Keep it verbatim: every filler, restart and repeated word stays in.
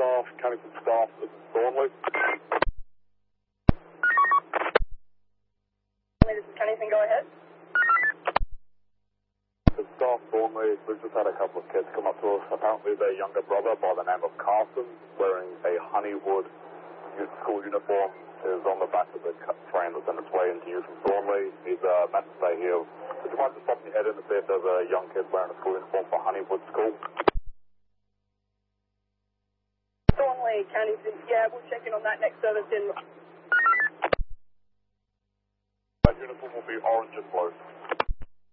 staff, Cannington staff, this is Thornley. This is Cannington, go ahead. The staff Thornley, we've just had a couple of kids come up to us. Apparently their younger brother by the name of Carson, wearing a Honeywood youth school uniform, is on the back of the train that's on its way into you from Thornley. He's uh, meant to stay here. Would you mind just popping your head in to see if there's a young kid wearing a school uniform for Honeywood School? Thornley, Cannington, yeah, we'll check in on that next service in. That uniform will be orange and blue.